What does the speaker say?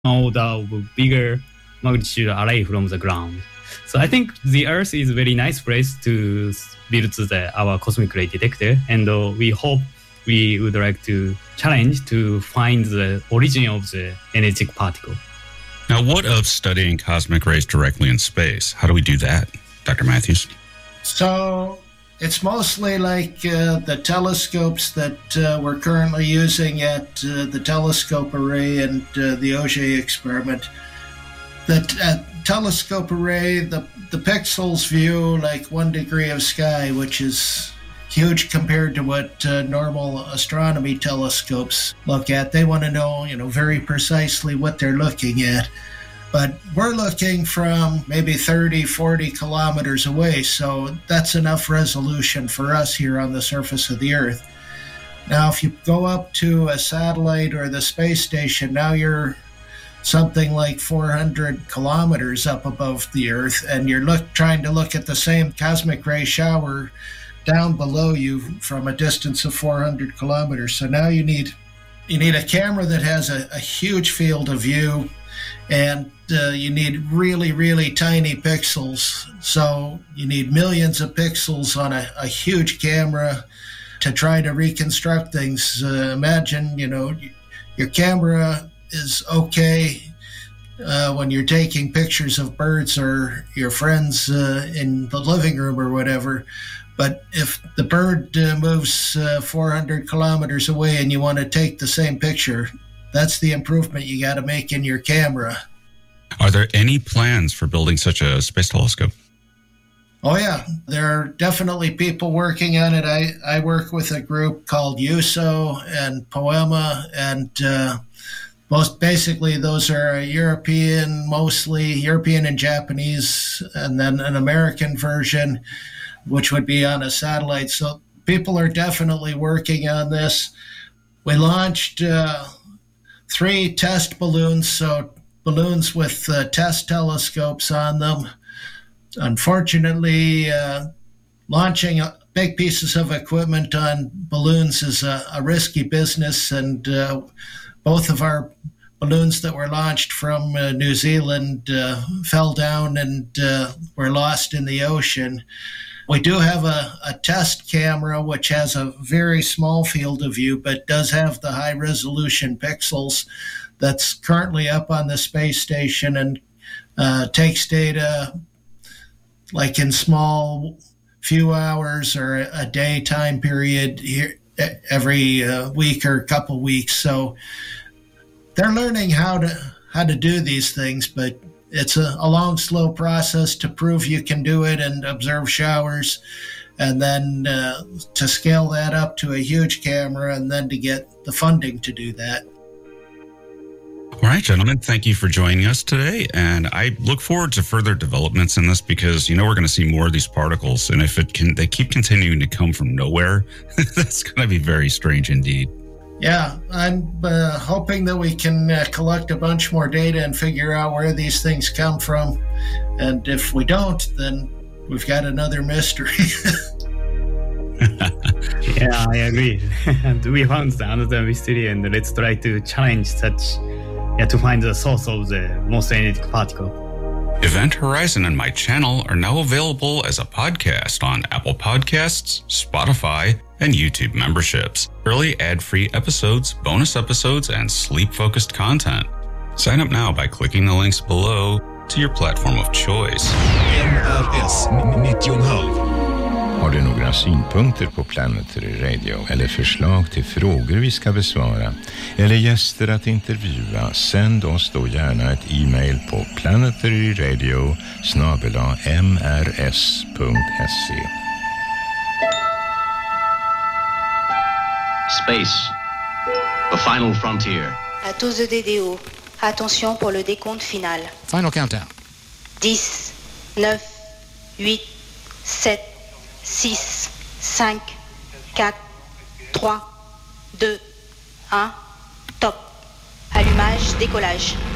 order of bigger magnitude array from the ground. So I think the Earth is a very nice place to build our cosmic ray detector, and we hope we would like to challenge to find the origin of the energetic particle. Now, what of studying cosmic rays directly in space? How do we do that, Dr. Matthews? So it's mostly like the telescopes that we're currently using at the telescope array and the Auger experiment. The telescope array, the pixels view like 1 degree of sky, which is huge compared to what normal astronomy telescopes look at. They want to know, very precisely what they're looking at. But we're looking from maybe 30, 40 kilometers away, so that's enough resolution for us here on the surface of the Earth. Now, if you go up to a satellite or the space station, now you're something like 400 kilometers up above the Earth, and you're trying to look at the same cosmic ray shower down below you from a distance of 400 kilometers. So now you need a camera that has a huge field of view, and you need really, really tiny pixels. So you need millions of pixels on a huge camera to try to reconstruct things. Imagine, your camera is okay when you're taking pictures of birds or your friends in the living room or whatever. But if the bird moves 400 kilometers away and you want to take the same picture, that's the improvement you got to make in your camera. Are there any plans for building such a space telescope? Oh, yeah. There are definitely people working on it. I work with a group called USO and Poema, and most basically those are mostly European and Japanese, and then an American version, which would be on a satellite. So people are definitely working on this. We launched 3 test balloons, so balloons with test telescopes on them. Unfortunately, launching big pieces of equipment on balloons is a risky business, and both of our balloons that were launched from New Zealand fell down and were lost in the ocean. We do have a test camera which has a very small field of view but does have the high-resolution pixels that's currently up on the space station and takes data like in small few hours or a day time period here every week or a couple weeks. So they're learning how to do these things, but it's a long, slow process to prove you can do it and observe showers, and then to scale that up to a huge camera, and then to get the funding to do that. All right, gentlemen, thank you for joining us today. And I look forward to further developments in this because, we're going to see more of these particles. And if they keep continuing to come from nowhere, that's going to be very strange indeed. Yeah, I'm hoping that we can collect a bunch more data and figure out where these things come from. And if we don't, then we've got another mystery. Yeah, I agree. And we found another mystery, and let's try to challenge to find the source of the most energetic particle. Event Horizon and my channel are now available as a podcast on Apple Podcasts, Spotify, and YouTube memberships. Early ad-free episodes, bonus episodes, and sleep-focused content. Sign up now by clicking the links below to your platform of choice. NRS 90,5. Har du några synpunkter på Planetary Radio eller förslag till frågor vi ska besvara eller gäster att intervjua, sänd oss då gärna ett e-mail på planetaryradio@mrs.se. Space, the final frontier. À tous EDDO, attention pour le décompte final. Final countdown. 10, 9, 8, 7, 6, 5, 4, 3, 2, 1, top. Allumage, décollage.